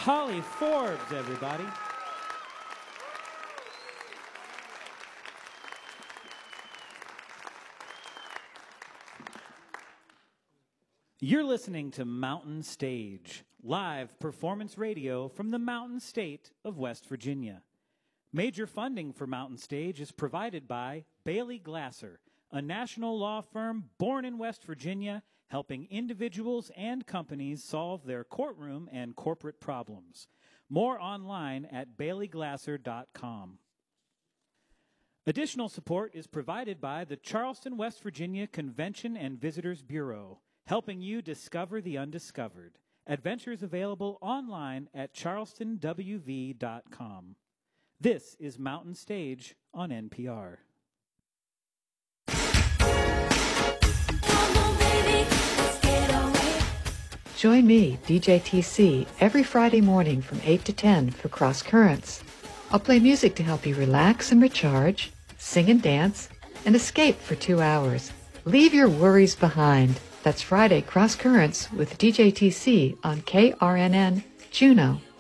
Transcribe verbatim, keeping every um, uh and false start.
Holly Forbes, everybody. You're listening to Mountain Stage, live performance radio from the Mountain State of West Virginia. Major funding for Mountain Stage is provided by Bailey Glasser, a national law firm born in West Virginia, helping individuals and companies solve their courtroom and corporate problems. More online at bailey glasser dot com. Additional support is provided by the Charleston, West Virginia Convention and Visitors Bureau, helping you discover the undiscovered. Adventures available online at charleston w v dot com. This is Mountain Stage on N P R. Join me, D J T C, every Friday morning from eight to ten for Cross Currents. I'll play music to help you relax and recharge, sing and dance, and escape for two hours. Leave your worries behind. That's Friday Cross Currents with D J T C on K R N N, Juneau.